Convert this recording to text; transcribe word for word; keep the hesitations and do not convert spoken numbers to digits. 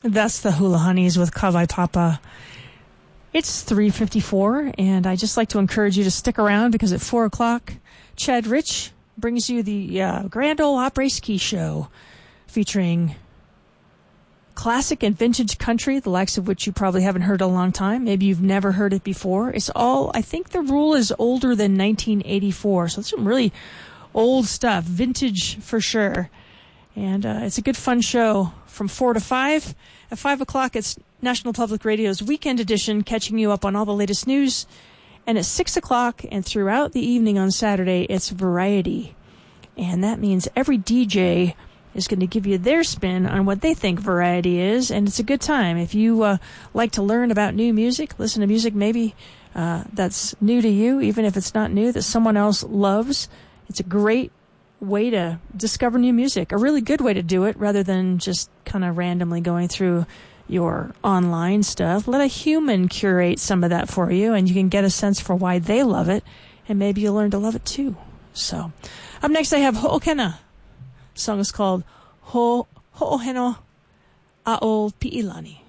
That's the Hula Honeys with Kawai Papa. It's three fifty-four, and I just like to encourage you to stick around because at four o'clock, Chad Rich brings you the uh, Grand Ole Opry Ski Show featuring classic and vintage country, the likes of which you probably haven't heard in a long time. Maybe you've never heard it before. It's all, I think the rule is older than nineteen eighty-four, so it's some really old stuff, vintage for sure. And uh, it's a good fun show from four to five. At five o'clock, it's National Public Radio's Weekend Edition, catching you up on all the latest news. And at six o'clock and throughout the evening on Saturday, it's Variety. And that means every D J is going to give you their spin on what they think variety is. And it's a good time. If you uh, like to learn about new music, listen to music maybe uh, that's new to you, even if it's not new, that someone else loves, it's a great way to discover new music, a really good way to do it rather than just kind of randomly going through your online stuff. Let a human curate some of that for you, and you can get a sense for why they love it, and maybe you'll learn to love it too. So, up next I have Ho'okena. The song is called Ho Ho'oheno A'o Pi'ilani.